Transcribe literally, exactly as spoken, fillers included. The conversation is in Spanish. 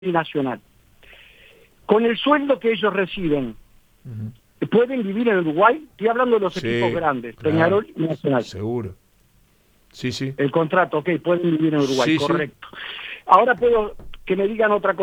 Nacional. Con el sueldo que ellos reciben, uh-huh. ¿pueden vivir en Uruguay? Estoy hablando de los sí, equipos grandes, claro, Peñarol y Nacional. Seguro. Sí, sí. El contrato, ok, pueden vivir en Uruguay, Sí, correcto. sí. Ahora puedo que me digan otra cosa.